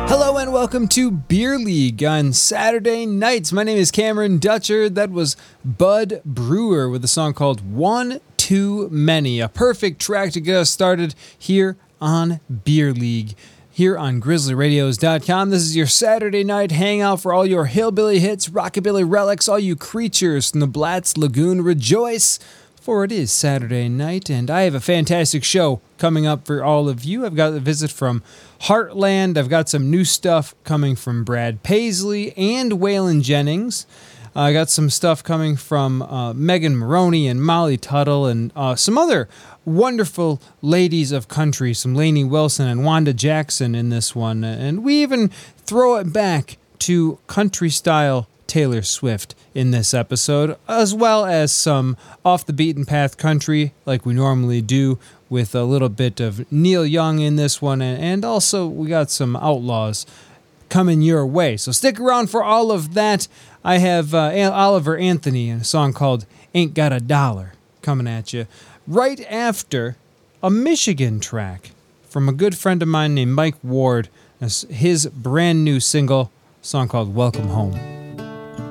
Hello and welcome to Beer League on Saturday nights. My name is Cameron Dutcher. That was Bud Brewer with a song called One Too Many, a perfect track to get us started here on Beer League. Here on GrizzlyRadios.com. This is your Saturday night hangout for all your hillbilly hits, rockabilly relics, all you creatures from the Blatz Lagoon. Rejoice, for it is Saturday night, and I have a fantastic show coming up for all of you. I've got a visit from Heartland. I've got some new stuff coming from Brad Paisley and Waylon Jennings. I got some stuff coming from Megan Maroney and Molly Tuttle and some other wonderful ladies of country, some Lainey Wilson and Wanda Jackson in this one. And we even throw it back to country-style Taylor Swift in this episode, as well as some off-the-beaten-path country like we normally do with a little bit of Neil Young in this one. And also we got some Outlaws coming your way. So stick around for all of that. I have Oliver Anthony and a song called Ain't Got a Dollar coming at you right after a Michigan track from a good friend of mine named Mike Ward. His brand new single, a song called Welcome Home.